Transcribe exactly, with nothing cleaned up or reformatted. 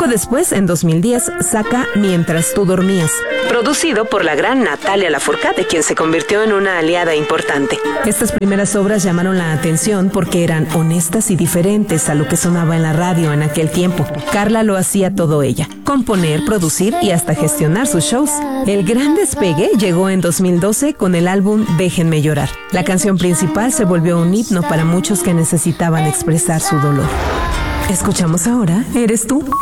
después, en dos mil diez, saca Mientras tú dormías, producido por la gran Natalia Lafourcade, quien se convirtió en una aliada importante. Estas primeras obras llamaron la atención porque eran honestas y diferentes a lo que sonaba en la radio en aquel tiempo. Carla lo hacía todo ella: componer, producir y hasta gestionar sus shows. El gran despegue llegó en dos mil doce con el álbum Déjenme llorar. La canción principal se volvió un himno para muchos que necesitaban expresar su dolor. Escuchamos ahora Eres tú.